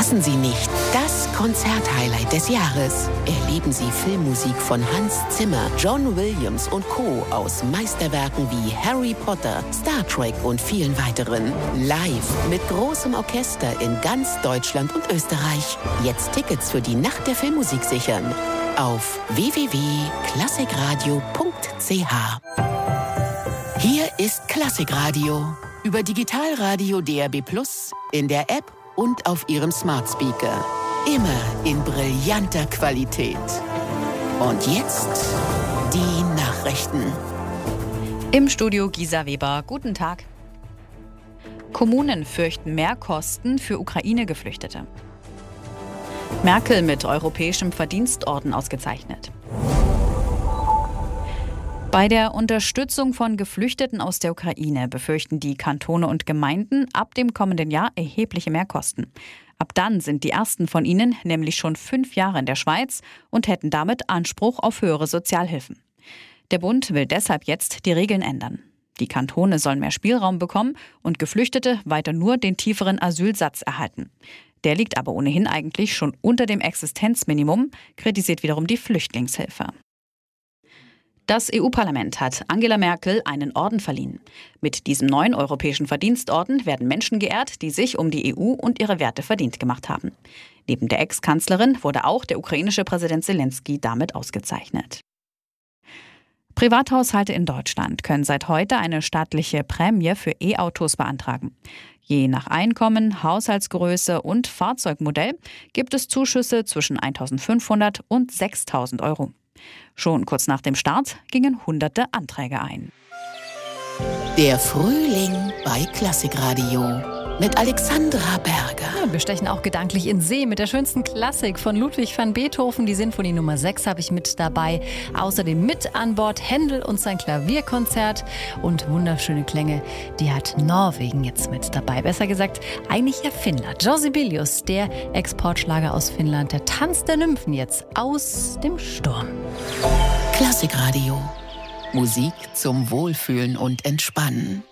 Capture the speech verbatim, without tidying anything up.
Verpassen Sie nicht das Konzerthighlight des Jahres. Erleben Sie Filmmusik von Hans Zimmer, John Williams und Co. aus Meisterwerken wie Harry Potter, Star Trek und vielen weiteren. Live mit großem Orchester in ganz Deutschland und Österreich. Jetzt Tickets für die Nacht der Filmmusik sichern. Auf w w w punkt klassikradio punkt c h. Hier ist Klassikradio. Über Digitalradio D A B plus, in der App und auf Ihrem Smart Speaker. Immer in brillanter Qualität. Und jetzt die Nachrichten. Im Studio Gisa Weber. Guten Tag. Kommunen fürchten Mehrkosten für Ukraine-Geflüchtete. Merkel mit europäischem Verdienstorden ausgezeichnet. Bei der Unterstützung von Geflüchteten aus der Ukraine befürchten die Kantone und Gemeinden ab dem kommenden Jahr erhebliche Mehrkosten. Ab dann sind die ersten von ihnen nämlich schon fünf Jahre in der Schweiz und hätten damit Anspruch auf höhere Sozialhilfen. Der Bund will deshalb jetzt die Regeln ändern. Die Kantone sollen mehr Spielraum bekommen und Geflüchtete weiter nur den tieferen Asylsatz erhalten. Der liegt aber ohnehin eigentlich schon unter dem Existenzminimum, kritisiert wiederum die Flüchtlingshilfe. Das E U-Parlament hat Angela Merkel einen Orden verliehen. Mit diesem neuen europäischen Verdienstorden werden Menschen geehrt, die sich um die E U und ihre Werte verdient gemacht haben. Neben der Ex-Kanzlerin wurde auch der ukrainische Präsident Zelensky damit ausgezeichnet. Privathaushalte in Deutschland können seit heute eine staatliche Prämie für E-Autos beantragen. Je nach Einkommen, Haushaltsgröße und Fahrzeugmodell gibt es Zuschüsse zwischen eintausendfünfhundert und sechstausend Euro. Schon kurz nach dem Start gingen hunderte Anträge ein. Der Frühling bei Klassikradio mit Alexandra Berger. Ja, wir stechen auch gedanklich in See mit der schönsten Klassik von Ludwig van Beethoven. Die Sinfonie Nummer sechs habe ich mit dabei. Außerdem mit an Bord Händel und sein Klavierkonzert. Und wunderschöne Klänge, die hat Norwegen jetzt mit dabei. Besser gesagt, eigentlich ja Finnland. Joe Sibelius, der Exportschlager aus Finnland, der Tanz der Nymphen jetzt aus dem Sturm. Klassikradio. Musik zum Wohlfühlen und Entspannen.